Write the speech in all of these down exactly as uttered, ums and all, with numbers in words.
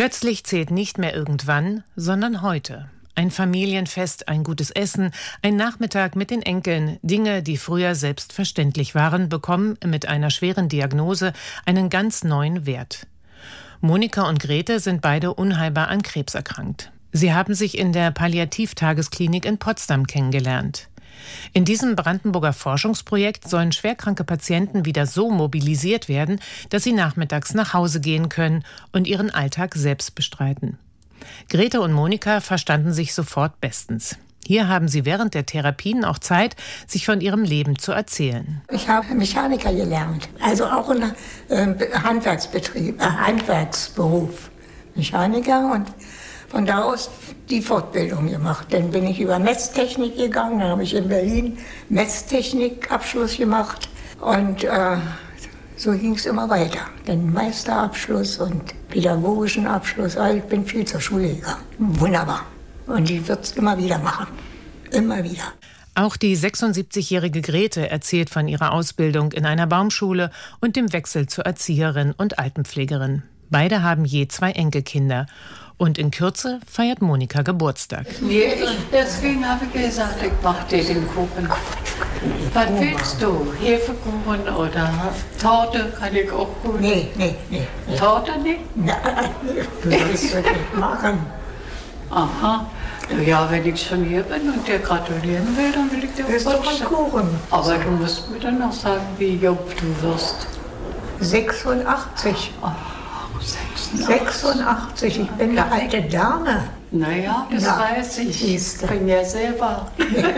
Plötzlich zählt nicht mehr irgendwann, sondern heute. Ein Familienfest, ein gutes Essen, ein Nachmittag mit den Enkeln. Dinge, die früher selbstverständlich waren, bekommen mit einer schweren Diagnose einen ganz neuen Wert. Monika und Grete sind beide unheilbar an Krebs erkrankt. Sie haben sich in der Palliativtagesklinik in Potsdam kennengelernt. In diesem Brandenburger Forschungsprojekt sollen schwerkranke Patienten wieder so mobilisiert werden, dass sie nachmittags nach Hause gehen können und ihren Alltag selbst bestreiten. Grete und Monika verstanden sich sofort bestens. Hier haben sie während der Therapien auch Zeit, sich von ihrem Leben zu erzählen. Ich habe Mechaniker gelernt, also auch in einem äh, Handwerksbetrieb, äh, Handwerksberuf. Mechaniker, und von da aus die Fortbildung gemacht. Dann bin ich über Messtechnik gegangen, dann habe ich in Berlin Messtechnik-Abschluss gemacht und äh, so ging es immer weiter. Dann Meisterabschluss und pädagogischen Abschluss. Also ich bin viel zur Schule gegangen. Wunderbar. Und die wird es immer wieder machen. Immer wieder. Auch die sechsundsiebzigjährige Grete erzählt von ihrer Ausbildung in einer Baumschule und dem Wechsel zur Erzieherin und Altenpflegerin. Beide haben je zwei Enkelkinder. Und in Kürze feiert Monika Geburtstag. Nee, ich, deswegen habe ich gesagt, ich mache dir den Kuchen. Was willst du? Hefekuchen oder Torte? Kann ich auch gut. Nee, nee, nee. nee. Torte nicht? Nein, du willst wirklich machen. Aha. Ja, wenn ich schon hier bin und dir gratulieren will, dann will ich dir auch was Kuchen. Aber du musst mir dann noch sagen, wie jung du wirst. sechsundachtzig. Oh. sechsundachtzig, ich bin eine alte Dame. Naja, das ja, weiß ich. Ich bin ja selber.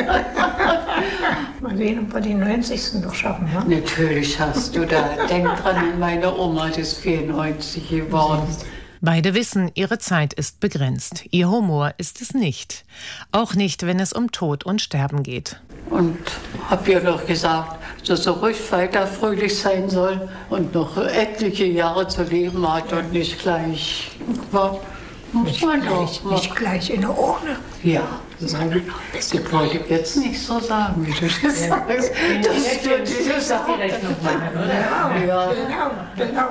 Mal sehen, ob wir den neunzigsten noch schaffen. Ne? Natürlich hast du da. Denk dran, meine Oma ist vierundneunzig geworden. Beide wissen, ihre Zeit ist begrenzt. Ihr Humor ist es nicht. Auch nicht, wenn es um Tod und Sterben geht. Und hab ihr noch gesagt, dass er ruhig weiter fröhlich sein soll und noch etliche Jahre zu leben hat und nicht gleich. War, nicht, gleich nicht gleich in der Urne. Ja, das wollte ich jetzt nicht so sagen, wie du das ja. sagst. Das würde ich vielleicht noch machen, oder? Ja, genau, genau.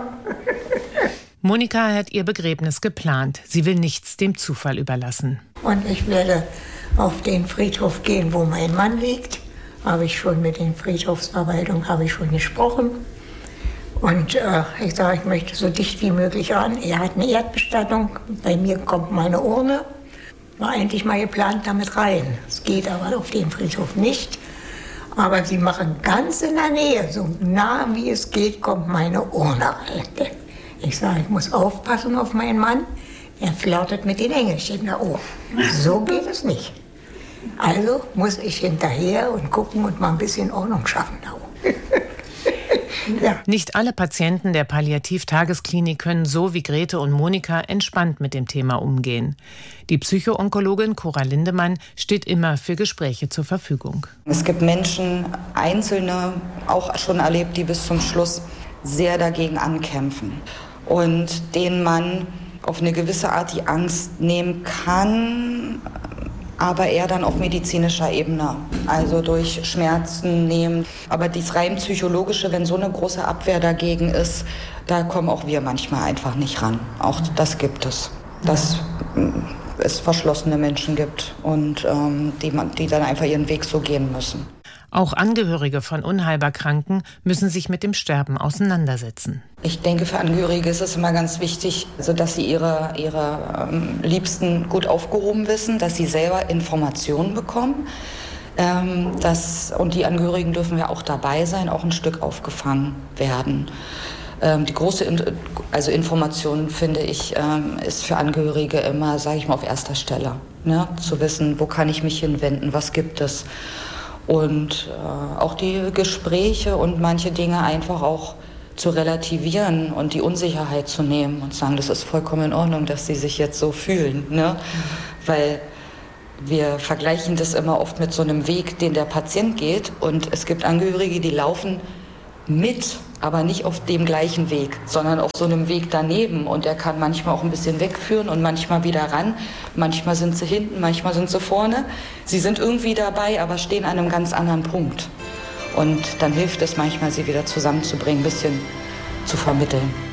Monika hat ihr Begräbnis geplant. Sie will nichts dem Zufall überlassen. Und ich werde auf den Friedhof gehen, wo mein Mann liegt. Habe ich schon mit den Friedhofsverwaltung habe ich schon gesprochen. Und äh, ich sage, ich möchte so dicht wie möglich an. Er hat eine Erdbestattung. Bei mir kommt meine Urne. War eigentlich mal geplant damit rein. Es geht aber auf den Friedhof nicht. Aber sie machen ganz in der Nähe, so nah wie es geht, kommt meine Urne rein. Ich sage, ich muss aufpassen auf meinen Mann. Er flirtet mit den Engelchen da oben. So geht es nicht. Also muss ich hinterher und gucken und mal ein bisschen Ordnung schaffen da oben. Ja. Nicht alle Patienten der Palliativtagesklinik können so wie Grete und Monika entspannt mit dem Thema umgehen. Die Psychoonkologin Cora Lindemann steht immer für Gespräche zur Verfügung. Es gibt Menschen, Einzelne, auch schon erlebt, die bis zum Schluss sehr dagegen ankämpfen und denen man auf eine gewisse Art die Angst nehmen kann, aber eher dann auf medizinischer Ebene, also durch Schmerzen nehmen. Aber das rein psychologische, wenn so eine große Abwehr dagegen ist, da kommen auch wir manchmal einfach nicht ran. Auch das gibt es, dass es verschlossene Menschen gibt und ähm, die, die dann einfach ihren Weg so gehen müssen. Auch Angehörige von unheilbar Kranken müssen sich mit dem Sterben auseinandersetzen. Ich denke, für Angehörige ist es immer ganz wichtig, also dass sie ihre, ihre ähm, Liebsten gut aufgehoben wissen, dass sie selber Informationen bekommen. Ähm, dass, und die Angehörigen dürfen ja auch dabei sein, auch ein Stück aufgefangen werden. Ähm, die große In- also Information, finde ich, ähm, ist für Angehörige immer, sage ich mal, auf erster Stelle. Ne? Zu wissen, wo kann ich mich hinwenden, was gibt es. Und äh, auch die Gespräche und manche Dinge einfach auch zu relativieren und die Unsicherheit zu nehmen und sagen, das ist vollkommen in Ordnung, dass sie sich jetzt so fühlen. Ne? Mhm. Weil wir vergleichen das immer oft mit so einem Weg, den der Patient geht. Und es gibt Angehörige, die laufen mit, aber nicht auf dem gleichen Weg, sondern auf so einem Weg daneben. Und der kann manchmal auch ein bisschen wegführen und manchmal wieder ran. Manchmal sind sie hinten, manchmal sind sie vorne. Sie sind irgendwie dabei, aber stehen an einem ganz anderen Punkt. Und dann hilft es manchmal, sie wieder zusammenzubringen, ein bisschen zu vermitteln.